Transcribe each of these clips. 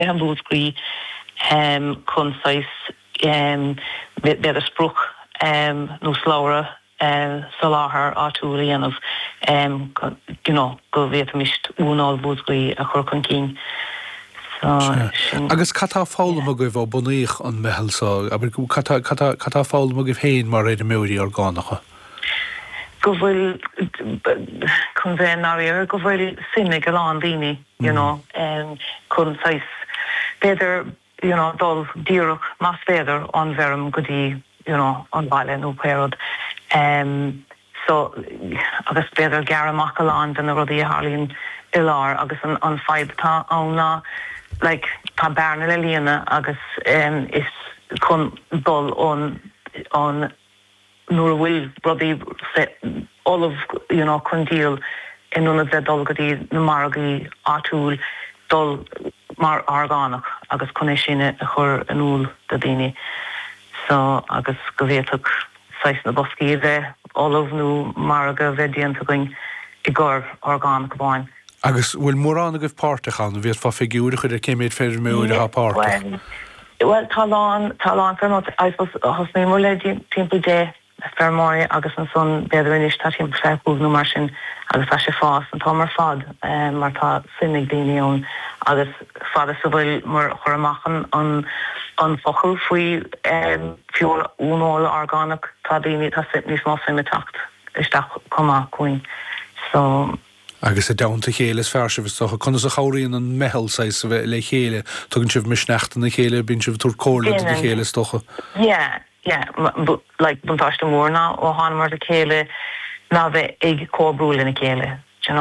an búsgrí chun sais beidir spruch nó sláire sa láthair áitiúil dhéanamh go bhíoh mist únáil búsgrí a chur chun cín. Agus catá fála a goibh bunaíoch an mehalsá, aber catá fála a goibh héin mar réidir méí orgánacha. Go bhfuil chun bheith áíar go bhfuil sinnig go lán daoine, chun sais beidir dul díreach más féidir an bherm go dtí an bhaile nó péad. So agus beidir gearamach go lán den a rudí a hálíonn ilár agus an feibtá anna tá bearna le líana agus is chun dul an nuair bhfuil rudí olah chun díal inúna bheith dul go dtí na margaí áitiúil dul mar orgánach agus chun sinne a chur anúil do daoine. So agus go bhhéadach sais na boscaí bheith olah nó marga bheith díanta going I ggur orgánach bháin. Agus bhfuil mórrán a goibh páirrtachan, bhíad fá figiúra chuir a céimiid féidir méúir a páirrtach. Well, talán fer not has mé mór le timppla dé fermáir agus an son beidir inis tá timppla feúnú mar sin agus tá sé fás an tá mar fad mar tá sinnig daoineón agus fada sa bhfuil mar choramachchan an fochail faoi fiúil únáil orgánach tá daoine tá níos má sin tacht isteach comá cuin. So agus a damta chéile fearse bhstocha chuna a chairíonn an mehalsáis bheith le chéile, tugann sibh misneachtain na chéile, bíonn sibh túr cóirla na chéile stocha. Buntáiste mórna ó hána mar a chéile ná bheith ag cóbrúil na chéile.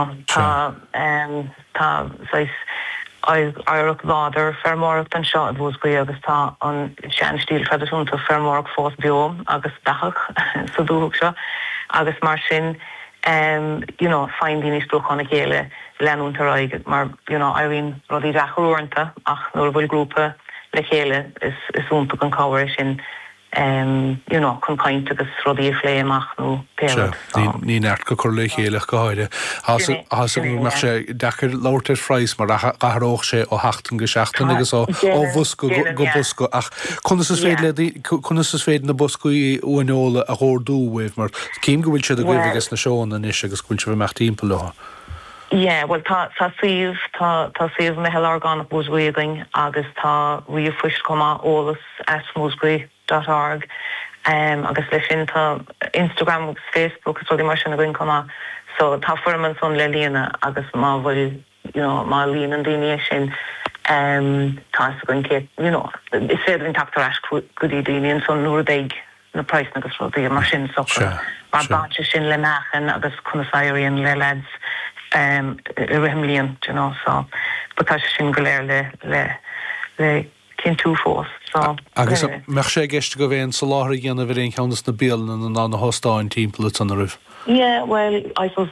Tá áireach láidir fermóracht an seo a bhúsgaí agus tá an sean stíl tradiisiúnta fermórach fós beom agus dachach sa dúthach seo agus mar sin fáin daoine spruchan na chéile leanúnta roiig mar airíonn rudí deachúanta ach nuair bhfuil grúpa le chéile is únta an cáir sin chun caint agus rudí phléamach nó péad. Ní neart go chur le chéile go háide. Has me sé dechar láirteir freiis mar gathróch sé ó 8 go 16 agus ó bhusco go busco ach chuna sa féad na buscaí uanóla a ghordúh mar cím go bhfuil siad a gcuibh agus na seán na is agus bhfuil se bh mecht timppla letha. Well tá síomh mehel orgánach búsgaing agus tá riomhfuist comá ólas @músgaí.org agus lei sin tá Instagram agus Facebook is rudí mar sin a gcuin comá so tá fuman son le líana agus má bhfuil má líon an daine sin tá sa gcuin cé is féidir tachtar eis go dtí daine son nuair déig na price agus rudí mar sin so mar báte sin le meachan agus chunasáiríonn le lads rihimlíon so batá sin go léir le cin tú fós. Agus meach sé gceiste go bhéon sa láthir dhéanamh réon cheannas na béalna an ná hóstáin timppla an rih. Well, I suppose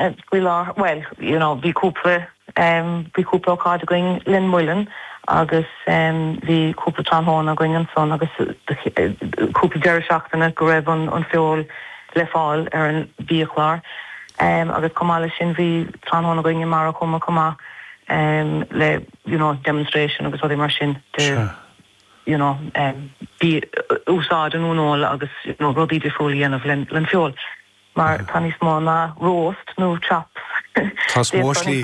bhí cúpla cáid going lin muilin agus bhí cúpla trátháin going an son agus cúpla deir seachtainna go raibh an feol le fáil ar an bíochlár agus comála sin bhí trátháin going mar comá le demonstration agus rudí mar sin bí úsáid an únáil agus rudí de fólianamh len fiol. Mar tá níos mó na roast nó chops. Tá smóslí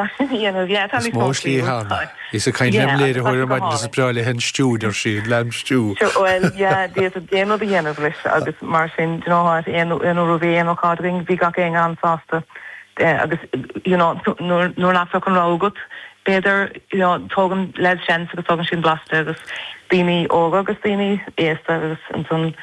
hána. Is a cain lemléir chuir maidin is breáil hen stúd ar siad, lem stú. Well, déanamh dhéanamh leis agus mar sin éanú bhéon cáing bhí gach éon ansásta agus nuair nachfa chun rágat beidir tógan leid sin agus tógan sin blasta agus daoine óga agus daoine éasta agus an son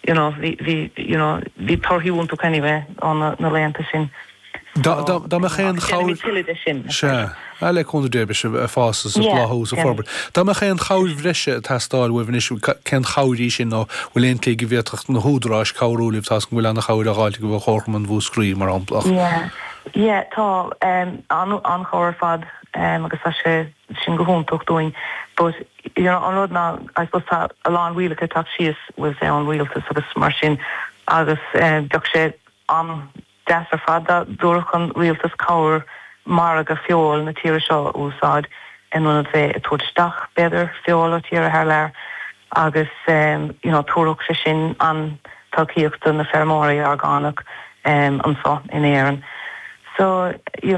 hí torthaíúnta cennimeh an na léanta sin. Dá me chéan cháir se eile chun débe se fásas a láthús a forbert. Dá me chéan cháir bhreise a testáil bh isú cén cháirí sin nó bhfuil éontlí go bhétracht na húdráis cáúlah tá bhfuil anna cháir a gáil go bh chóman bhúscrí mar amplach. Tá an chóir fad agus tá sé sin go húntaach doing, but an rud ná I suppose tá a lán rialcha tá síos bhfuil sé an rialtas agus mar sin agus beag sé an deasar fad dúach an rialtas cáir mar a go fiol na tíire seo úsáid en one bheith tuairteach beidir fiolala tíar a hair agus túrach sé sin an talcíochta na fermóí orgánach ansá in éan. So,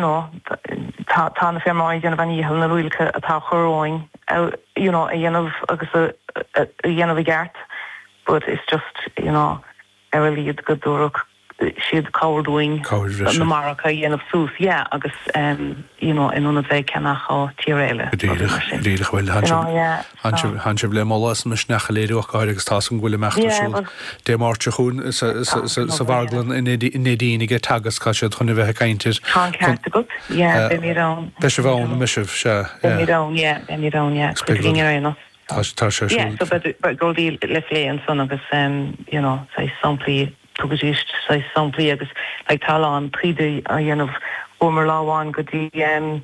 tá na fermóí dhéanamh an íhall na ruilcha atá choróing, a dhéanamh agus a dhéanamh I gceart, but it's just, ar a líad go dúrach siad cáirúing na marcha dhéanamh sús, agus, in una bheith cenach á tíréile. Díadach bhfuil hansib le mólas na snecha léireach agus tá an ghfuil meachtasúil. Dé máirte chun sa bharglan in dínige tagas cá siad chuna bheith caintir. Tá cearta go, be mí rán. Be se bhán misisih se. Be mí rán, chuigíine réna. Tá sé siúil. So but goldí le léan son agus, sa samplaí tugadíist sa samplaí agus talán tríide a dhéanamh ómar láháin go dtí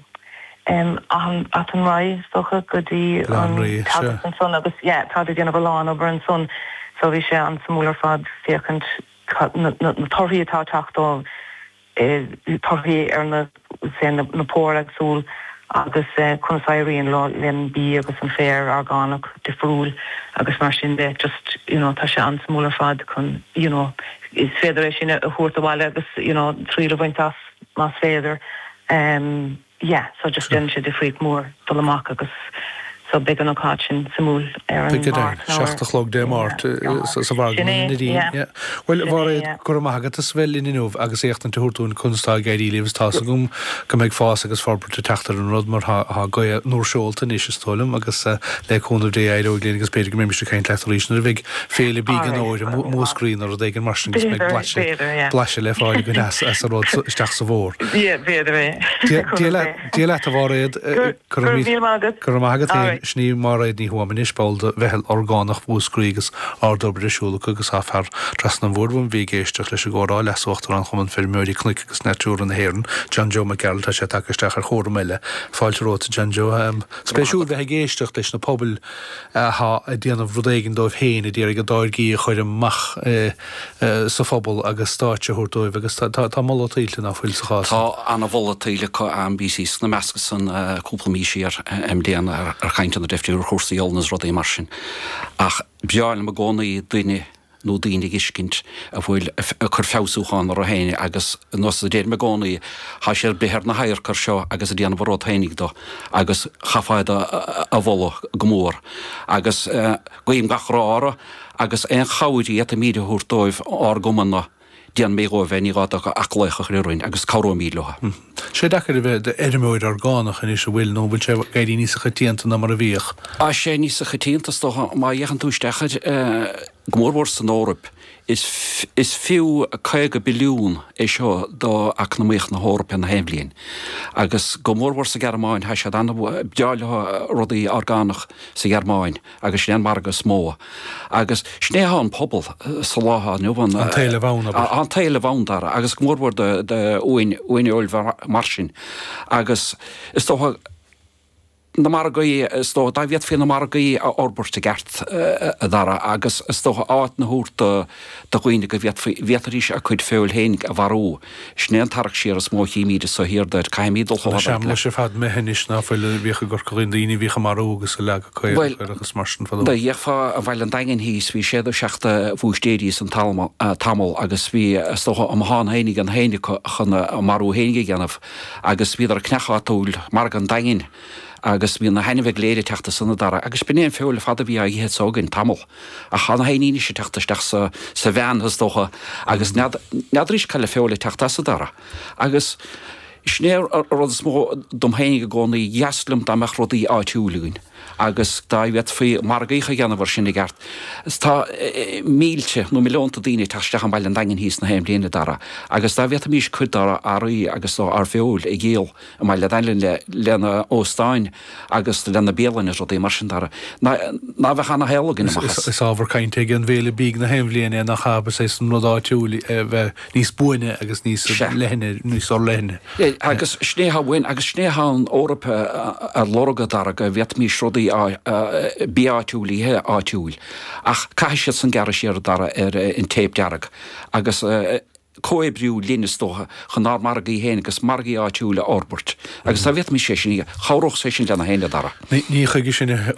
an rá stocha go dtí an son agus tá dhéanamh láán obair an son, so bhí sé an samúlar fad féchant na torthaí atá teachtá torthaí ar na pór agsúil agus chunasaíon lá len bí agus an fér orgánach difriúil agus mar sin de just tá sé an samúlar fad chun is féidir é sin a thuirta bháile agus trí bhaintas más féidir so just den sé difriúil mór dul amach agus so big an occasion sin samúl ar an mát. Seachtalog dé mát sa bhargan na dín. Well, bhar gur amagad a svel in inúh agus écht an túirtún kunstá gairí lífs tá gom go méid fás agus forberte teachtar an rud mar ha goia nóir seolta níos tólam agus le chunah dé éidir léanagus beidir go méimiiste chéint letalísna a bheith féle bí an óir móscrín ar a d éigen marsin gus méid blaise le fáil go as a ród isteach sa bhór. Dí le a bhréad gur amagad sní mar ní huamanis báilde bheitheil orgánach búscrígus ardobrisúla agus áfar tras na bhórham bhí géisteach leis górá lesochttar an chuman filmúí cnic agus netúr an héann John Joe McGarrett a sé takeisteach ar chóra meile fáilteróta John Joe spéisiúil bheith géisteach leis na pobl a déanamh rudéigen dóibh héin a dtíar go dáirgí a chuir amach sa phobal agus státe thuirtóibh agus tá molatíile na bhfuil sa chás. Tá anna volatíile an BC na meascas san cúpla mí siar MDN ar chaint an deftiúr chósaí olnas rud é mar sin. Ach beáil me gcónaí duine nó daoine iscint a bhfuil chur feúcháin ar a héine agus nó a déir me gcónaí há sé bethir na hair chu seo agus a déanamh rud hénig do agus chafaid a bhla gomór agus goim gachrára agus an chaúirí a míide thuirtóibh á gomanna Dian mégo bheith gáach achlécha réúin agus caró míleha. sé dechar a bheith de ermóid orgánach in is a bhfuil nó bfuil sé gaiirí níos a chatíanta na mar a bhíoch. A sé níos a chatíanta stocha má dhéchan túistechad gomórhór san Órap is fiú a 1 billiún é seo do economíoch na Órap na heimblion. Agus gomórhór sa Gearmáin ha sé anna beáiletha rudaí orgánach sa Gearmáin agus snéan margus smó. Agus snéha an pobl sa látha nuban an téile bhán an téile bhán dara agus gomórhór de uineol marsin agus is tócha na margaí stó da bhíad fé na margaí a orborte gert dara agus stócha áit na húrta da chuoine go bhétaríise a chuid féil hénig a bharú snéan tarach sé a smó chiimíide sa hirdar caiimídal chá. Seamla sé fad mehenis na bhfuil bhícha gur chuin daoine bhícha marúgus a le chuir agus marsin fadó. Da dhéfa a bhil an daingen híos bhí séad seachta bhústéirí san tamil agus bhí stócha am háin hénig an héine chuna marú héige ganamh agus bhí ar cnechaúil mar an daingen agus bhí na haineh léire teachta sanna dara, agus benéon féúla fada bhí a dhéad sógan tamil. A chana haíine sé teachtasteach sa bheanthas dócha, agus neadrís caile féúla teachta sa dara. Agus snéir rud smó domhéine go gcónaí jaslum dameach rudaí áitiúlaún. Agus da bheith fao margaícha ganamhar sinna gart. Tá mílte nó milliónta daoine taisteach an bail an daingen híos na héimbliana dara. Agus da bheith mís chudara áí agus ar féúil i ggéal a mai le dailin lena óstáin agus lena béalaine rudaí mar sin dara. Na bheith chana heilagin amachas. Is ábhar cainte an bhéle bíg na héimbliana na chaba sé san rud áitiúla bheith níos buine agus níos lehine níos or lehine. Agus snéha bhain agus snéha an Órap a lorga dara go bheith mís rudaí bíáitiúil he áitiúil. Ach caiise san gar séar dara in téip dearag. Agus cóibriú línestócha chuná margaí héana agus margaí áitiúla áburt. Agus tá bhét mi sé sin charoch sé sin lena héine dara. Ní chuige sin